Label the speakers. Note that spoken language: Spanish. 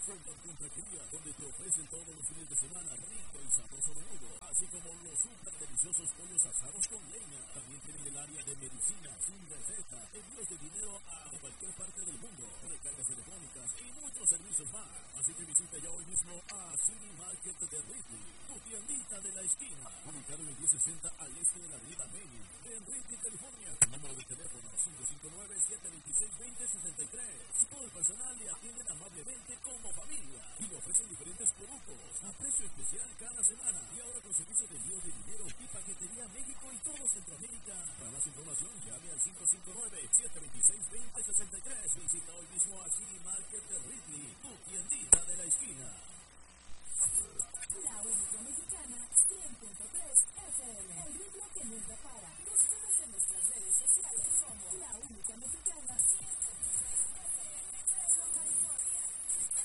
Speaker 1: con Puntaquería, donde te ofrecen todos los fines de semana rico y sabroso menudo, así como los súper deliciosos pollos asados con leña. También tienen el área de medicina, sin receta, envíos de dinero a cualquier parte del mundo, recargas telefónicas y muchos servicios más. Así que visita ya hoy mismo a City Market de Ripley, tu tiendita de la esquina, ubicado en el 1060 al este de la avenida Main, en Ripley, California. Número de teléfono 559-726-2063. Todo el personal le atienden amablemente como familia y le ofrecen diferentes productos a precio especial cada semana. Y ahora con servicios de envío de dinero